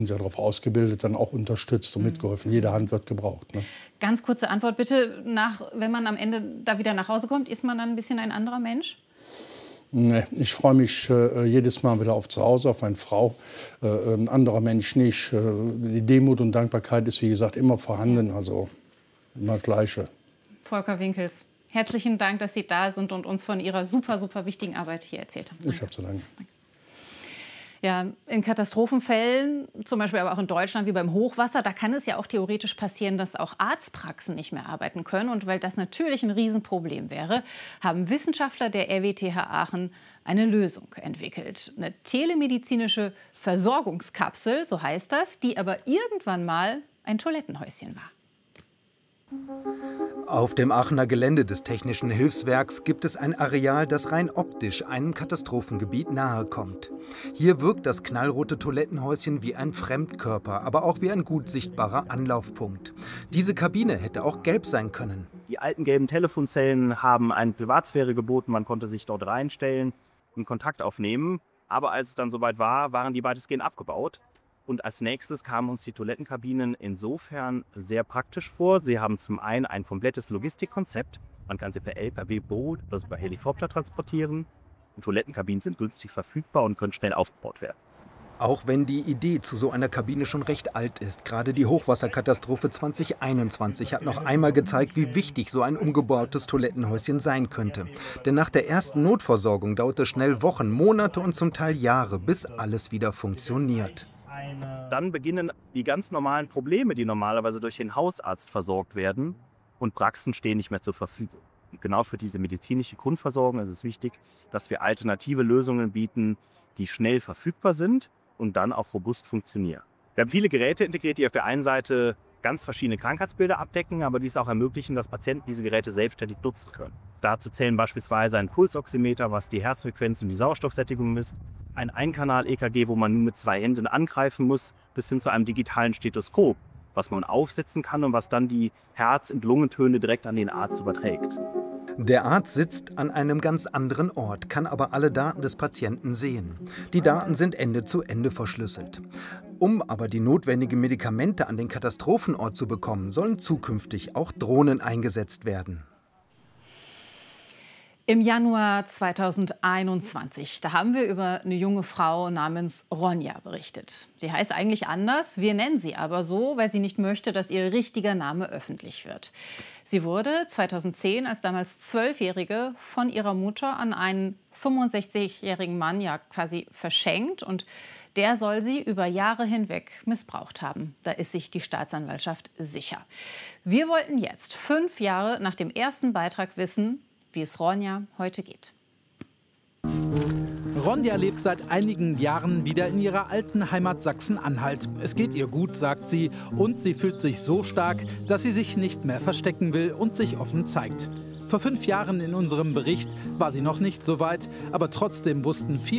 Sind ja darauf ausgebildet, dann auch unterstützt und mitgeholfen. Jede Hand wird gebraucht. Ne? Ganz kurze Antwort bitte. Wenn man am Ende da wieder nach Hause kommt, ist man dann ein bisschen ein anderer Mensch? Nee, ich freue mich jedes Mal wieder auf zu Hause, auf meine Frau. Ein anderer Mensch nicht. Die Demut und Dankbarkeit ist, wie gesagt, immer vorhanden. Also immer das Gleiche. Volker Winkels, herzlichen Dank, dass Sie da sind und uns von Ihrer super, super wichtigen Arbeit hier erzählt haben. Danke. Ich habe zu danken. Ja, in Katastrophenfällen, zum Beispiel aber auch in Deutschland wie beim Hochwasser, da kann es ja auch theoretisch passieren, dass auch Arztpraxen nicht mehr arbeiten können. Und weil das natürlich ein Riesenproblem wäre, haben Wissenschaftler der RWTH Aachen eine Lösung entwickelt. Eine telemedizinische Versorgungskapsel, so heißt das, die aber irgendwann mal ein Toilettenhäuschen war. Auf dem Aachener Gelände des Technischen Hilfswerks gibt es ein Areal, das rein optisch einem Katastrophengebiet nahe kommt. Hier wirkt das knallrote Toilettenhäuschen wie ein Fremdkörper, aber auch wie ein gut sichtbarer Anlaufpunkt. Diese Kabine hätte auch gelb sein können. Die alten gelben Telefonzellen haben eine Privatsphäre geboten, man konnte sich dort reinstellen und Kontakt aufnehmen. Aber als es dann soweit war, waren die weitestgehend abgebaut. Und als nächstes kamen uns die Toilettenkabinen insofern sehr praktisch vor. Sie haben zum einen ein komplettes Logistikkonzept. Man kann sie per LKW-Boot oder per Helikopter transportieren. Die Toilettenkabinen sind günstig verfügbar und können schnell aufgebaut werden. Auch wenn die Idee zu so einer Kabine schon recht alt ist, gerade die Hochwasserkatastrophe 2021 hat noch einmal gezeigt, wie wichtig so ein umgebautes Toilettenhäuschen sein könnte. Denn nach der ersten Notversorgung dauert es schnell Wochen, Monate und zum Teil Jahre, bis alles wieder funktioniert. Dann beginnen die ganz normalen Probleme, die normalerweise durch den Hausarzt versorgt werden, und Praxen stehen nicht mehr zur Verfügung. Und genau für diese medizinische Grundversorgung ist es wichtig, dass wir alternative Lösungen bieten, die schnell verfügbar sind und dann auch robust funktionieren. Wir haben viele Geräte integriert, die auf der einen Seite ganz verschiedene Krankheitsbilder abdecken, aber dies auch ermöglichen, dass Patienten diese Geräte selbstständig nutzen können. Dazu zählen beispielsweise ein Pulsoximeter, was die Herzfrequenz und die Sauerstoffsättigung misst, ein Einkanal-EKG, wo man nur mit 2 Händen angreifen muss, bis hin zu einem digitalen Stethoskop, was man aufsetzen kann und was dann die Herz- und Lungentöne direkt an den Arzt überträgt. Der Arzt sitzt an einem ganz anderen Ort, kann aber alle Daten des Patienten sehen. Die Daten sind Ende zu Ende verschlüsselt. Um aber die notwendigen Medikamente an den Katastrophenort zu bekommen, sollen zukünftig auch Drohnen eingesetzt werden. Im Januar 2021, da haben wir über eine junge Frau namens Ronja berichtet. Sie heißt eigentlich anders, wir nennen sie aber so, weil sie nicht möchte, dass ihr richtiger Name öffentlich wird. Sie wurde 2010 als damals 12-Jährige von ihrer Mutter an einen 65-jährigen Mann ja quasi verschenkt und der soll sie über Jahre hinweg missbraucht haben. Da ist sich die Staatsanwaltschaft sicher. Wir wollten jetzt, 5 Jahre nach dem ersten Beitrag, wissen, wie es Ronja heute geht. Ronja lebt seit einigen Jahren wieder in ihrer alten Heimat Sachsen-Anhalt. Es geht ihr gut, sagt sie, und sie fühlt sich so stark, dass sie sich nicht mehr verstecken will und sich offen zeigt. Vor 5 Jahren in unserem Bericht war sie noch nicht so weit, aber trotzdem wussten viele